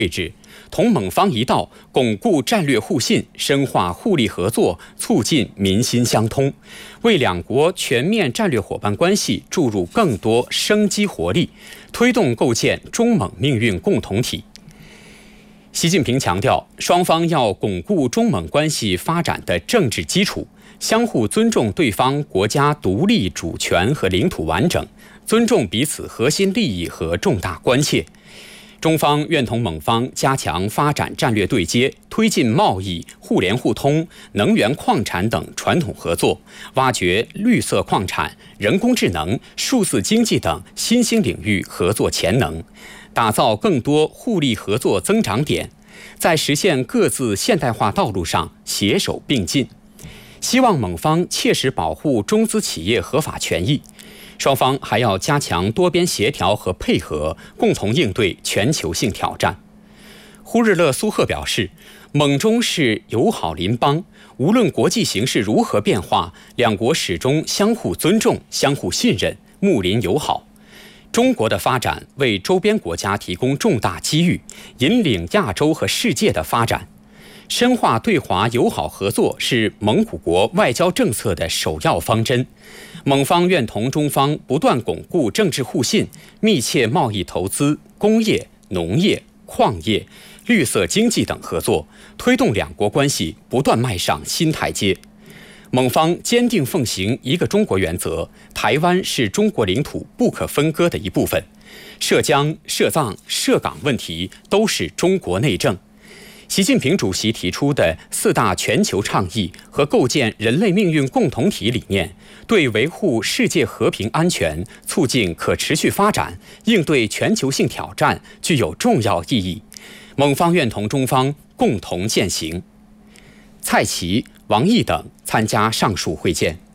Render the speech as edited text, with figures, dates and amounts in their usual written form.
位置，同蒙方一道巩固战略互信，深化互利合作，促进民心相通，为两国全面战略伙伴关系注入更多生机活力，推动构建中蒙命运共同体。习近平强调，双方要巩固中蒙关系发展的政治基础，相互尊重对方国家独立主权和领土完整，尊重彼此核心利益和重大关切。中方愿同蒙方加强发展战略对接，推进贸易、互联互通、能源矿产等传统合作，挖掘绿色矿产、人工智能、数字经济等新兴领域合作潜能，打造更多互利合作增长点，在实现各自现代化道路上携手并进。希望蒙方切实保护中资企业合法权益。双方还要加强多边协调和配合，共同应对全球性挑战。呼日勒苏赫表示，蒙中是友好邻邦，无论国际形势如何变化，两国始终相互尊重、相互信任，睦邻友好。中国的发展为周边国家提供重大机遇，引领亚洲和世界的发展。深化对华友好合作是蒙古国外交政策的首要方针。蒙方愿同中方不断巩固政治互信，密切贸易投资、工业、农业、矿业、绿色经济等合作，推动两国关系不断迈上新台阶。蒙方坚定奉行一个中国原则，台湾是中国领土不可分割的一部分，涉疆、涉藏、涉港问题都是中国内政。习近平主席提出的4大全球倡议和构建人类命运共同体理念，对维护世界和平安全、促进可持续发展、应对全球性挑战具有重要意义。蒙方愿同中方共同践行。蔡奇、王毅等参加上述会见。